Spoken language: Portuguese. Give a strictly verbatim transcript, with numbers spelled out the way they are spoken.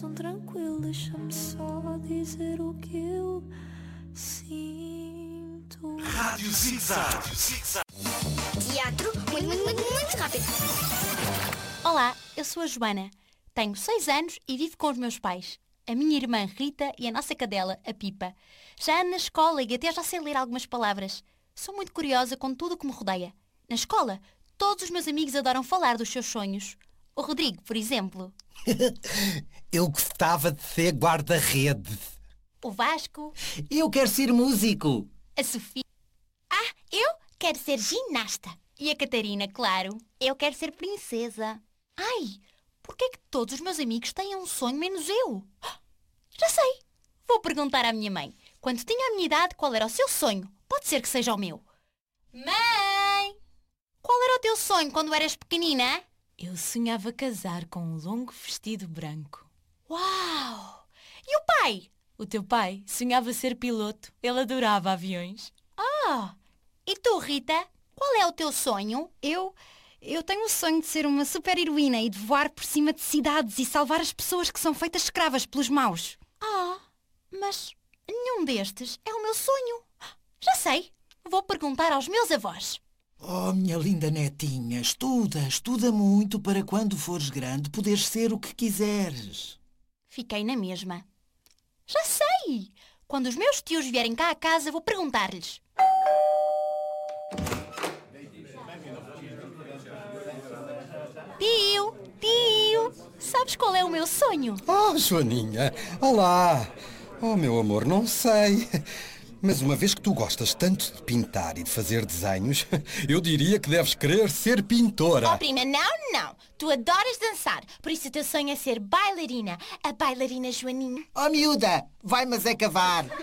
tão tranquilo, deixa-me só dizer o que eu sinto. Rádio Zig-Zag. Teatro muito, muito, muito, muito rápido. Olá, eu sou a Joana. Tenho seis anos e vivo com os meus pais. A minha irmã Rita e a nossa cadela, a Pipa. Já ando na escola e até já sei ler algumas palavras. Sou muito curiosa com tudo o que me rodeia. Na escola, todos os meus amigos adoram falar dos seus sonhos. O Rodrigo, por exemplo. Eu gostava de ser guarda-redes. O Vasco. Eu quero ser músico. A Sofia. Ah, eu quero ser ginasta. E a Catarina, claro. Eu quero ser princesa. Ai, porquê é que todos os meus amigos têm um sonho menos eu? Já sei. Vou perguntar à minha mãe. Quando tinha a minha idade, qual era o seu sonho? Pode ser que seja o meu. Mãe! Qual era o teu sonho quando eras pequenina? Eu sonhava casar com um longo vestido branco. Uau! E o pai? O teu pai sonhava ser piloto. Ele adorava aviões. Ah! E tu, Rita? Qual é o teu sonho? Eu... Eu tenho o sonho de ser uma super-heroína e de voar por cima de cidades e salvar as pessoas que são feitas escravas pelos maus. Ah, mas nenhum destes é o meu sonho. Já sei. Vou perguntar aos meus avós. Oh, minha linda netinha, estuda, estuda muito para quando fores grande poderes ser o que quiseres. Fiquei na mesma. Já sei! Quando os meus tios vierem cá a casa, vou perguntar-lhes. Tio, tio, sabes qual é o meu sonho? Oh, Joaninha, olá. Oh, meu amor, não sei. Mas uma vez que tu gostas tanto de pintar e de fazer desenhos, eu diria que deves querer ser pintora. Oh, prima, não, não. Tu adoras dançar, por isso o teu sonho é ser bailarina. A bailarina Joaninha. Oh, miúda, vai mas é cavar.